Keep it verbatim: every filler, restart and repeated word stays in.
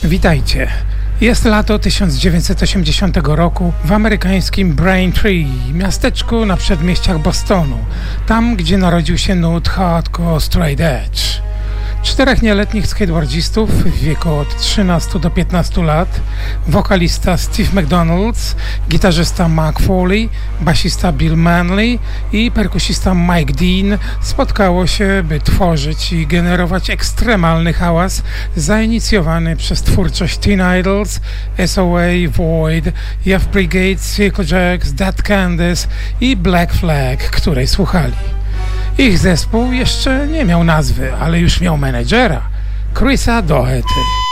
Witajcie. Jest lato tysiąc dziewięćset osiemdziesiątego roku w amerykańskim Braintree, miasteczku na przedmieściach Bostonu, tam gdzie narodził się nut hardcore straight edge. Czterech nieletnich skateboardzistów w wieku od trzynastu do piętnastu lat, wokalista Steve McDonald, gitarzysta Mark Foley, basista Bill Manley i perkusista Mike Dean spotkało się, by tworzyć i generować ekstremalny hałas zainicjowany przez twórczość Teen Idols, S O A, Void, Youth Brigade, Circle Jerks, Dead Candice i Black Flag, której słuchali. Ich zespół jeszcze nie miał nazwy, ale już miał menedżera, Chrisa Doherty.